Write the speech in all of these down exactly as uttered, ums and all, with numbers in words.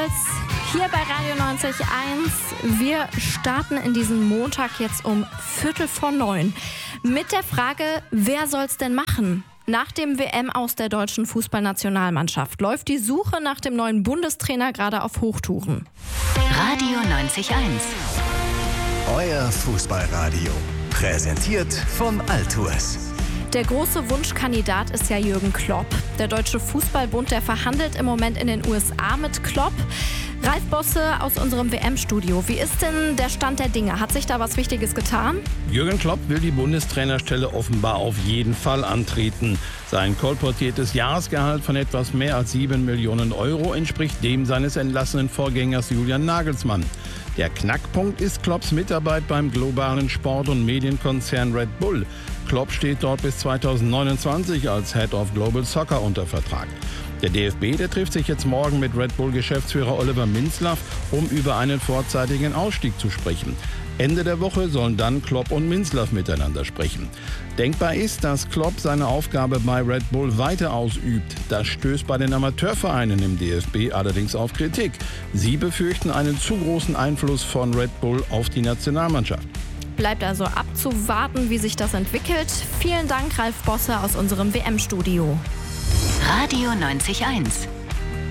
Scholz hier bei Radio neunzig Komma eins. Wir starten in diesen Montag jetzt um Viertel vor neun mit der Frage, wer soll's denn machen? Nach dem W M aus der deutschen Fußballnationalmannschaft läuft die Suche nach dem neuen Bundestrainer gerade auf Hochtouren. Radio neunzig Komma eins. Euer Fußballradio. Präsentiert von Altours. Der große Wunschkandidat ist ja Jürgen Klopp. Der Deutsche Fußballbund, der verhandelt im Moment in den U S A mit Klopp. Ralf Bosse aus unserem W M-Studio. Wie ist denn der Stand der Dinge? Hat sich da was Wichtiges getan? Jürgen Klopp will die Bundestrainerstelle offenbar auf jeden Fall antreten. Sein kolportiertes Jahresgehalt von etwas mehr als sieben Millionen Euro entspricht dem seines entlassenen Vorgängers Julian Nagelsmann. Der Knackpunkt ist Klopps Mitarbeit beim globalen Sport- und Medienkonzern Red Bull. Klopp steht dort bis zweitausendneunundzwanzig als Head of Global Soccer unter Vertrag. Der D F B, der trifft sich jetzt morgen mit Red Bull-Geschäftsführer Oliver Minzlaff, um über einen vorzeitigen Ausstieg zu sprechen. Ende der Woche sollen dann Klopp und Minzlaff miteinander sprechen. Denkbar ist, dass Klopp seine Aufgabe bei Red Bull weiter ausübt. Das stößt bei den Amateurvereinen im D F B allerdings auf Kritik. Sie befürchten einen zu großen Einfluss von Red Bull auf die Nationalmannschaft. Bleibt also abzuwarten, wie sich das entwickelt. Vielen Dank, Ralf Bosse aus unserem W M-Studio. Radio neunzig Komma eins.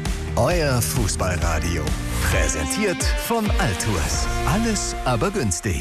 Euer Fußballradio. Präsentiert von Altours. Alles aber günstig.